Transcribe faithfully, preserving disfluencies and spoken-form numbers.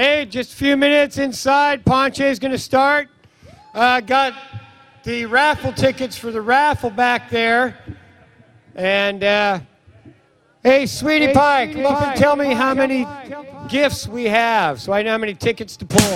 Hey, just a few minutes inside. Ponche's going to start. Uh, got the raffle tickets for the raffle back there. And, uh, hey, Sweetie Hey, Pie, Sweetie come up Pie, and tell me come how on, many come on. gifts we have so I know how many tickets to pull.